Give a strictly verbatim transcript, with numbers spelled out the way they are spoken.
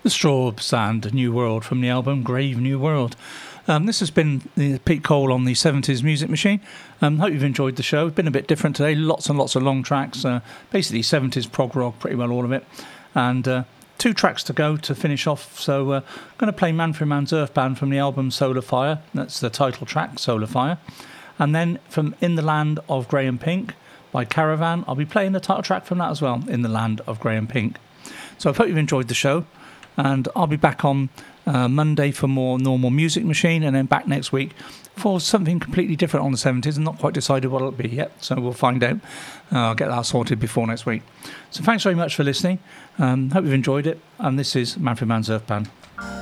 The Strawbs and New World from the album Grave New World. Um, this has been the Pete Cole on the seventies Music Machine. Um, hope you've enjoyed the show. It's been a bit different today. Lots and lots of long tracks. Uh, basically seventies prog rock, pretty well all of it. And uh, two tracks to go to finish off. So I'm uh, going to play Manfred Mann's Earth Band from the album Solar Fire. That's the title track, Solar Fire. And then from In the Land of Grey and Pink by Caravan, I'll be playing the title track from that as well, In the Land of Grey and Pink. So I hope you've enjoyed the show. And I'll be back on uh, Monday for more normal Music Machine, and then back next week for something completely different on the seventies. I'm not quite decided what it'll be yet, so we'll find out. Uh, I'll get that sorted before next week. So thanks very much for listening. Um, hope you've enjoyed it. And this is Manfred Mann's Earth Band.